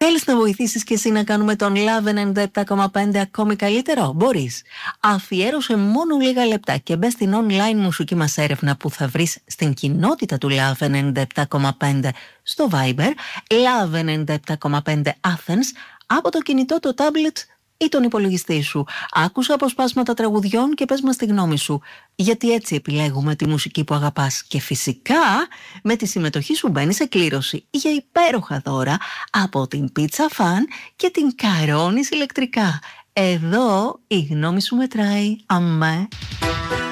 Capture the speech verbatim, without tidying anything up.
Θέλεις να βοηθήσεις και εσύ να κάνουμε τον Love ενενήντα επτά κόμμα πέντε ακόμη καλύτερο? Μπορείς. Αφιέρωσε μόνο λίγα λεπτά και μπες στην online μουσική μας έρευνα που θα βρεις στην κοινότητα του Love ενενήντα επτά κόμμα πέντε στο Viber, Love ενενήντα επτά κόμμα πέντε Athens, από το κινητό, το tablet ή τον υπολογιστή σου. Άκουσα αποσπάσματα τραγουδιών και πες μας τη γνώμη σου. Γιατί έτσι επιλέγουμε τη μουσική που αγαπάς. Και φυσικά με τη συμμετοχή σου μπαίνει σε κλήρωση για υπέροχα δώρα από την Pizza Fan και την Caronis ηλεκτρικά. Εδώ η γνώμη σου μετράει. Αμέ.